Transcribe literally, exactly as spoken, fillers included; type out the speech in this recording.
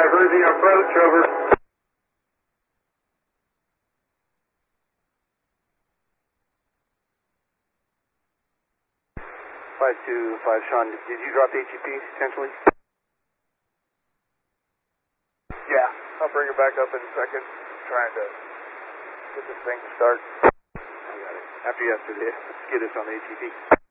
five, heard the approach, over. five two five, Sean, did you drop the H E P potentially? Yeah, I'll bring it back up in a second. Trying to get this thing to start. I got it. After yesterday, let's get us on the H E P.